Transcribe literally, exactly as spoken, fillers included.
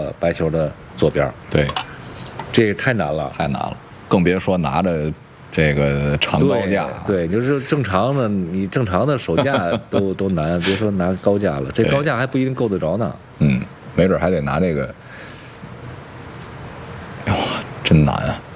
个白球的左边。 对， 这太难了， 太难了，更别说拿着这个长高架。 对，对就是正常的，你正常的手架都都难，别说拿高架了，这高架还不一定够得着呢。 嗯，没准还得拿这个，哇，真难啊！